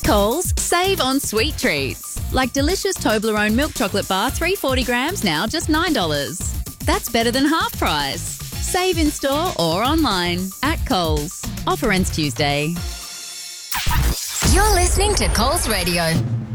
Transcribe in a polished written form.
Coles, save on sweet treats. Like delicious Toblerone milk chocolate bar, 340 grams, now just $9. That's better than half price. Save in store or online at Coles. Offer ends Tuesday. You're listening to Coles Radio.